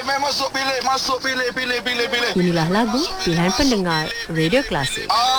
masuk bilik. Inilah lagu pilihan pendengar Radio Klasik.